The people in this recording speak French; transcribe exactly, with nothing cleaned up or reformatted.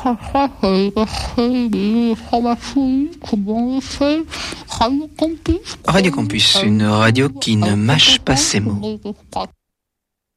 ça, c'est passer des informations, comment on fait, Radio Campus. Radio Campus, une radio qui ne mâche pas ses mots.